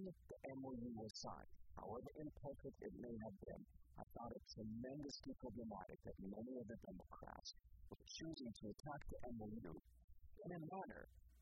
the MOU was signed, however imperfect it may have been, I found it tremendously problematic that many of the Democrats were choosing to attack the MOU in a manner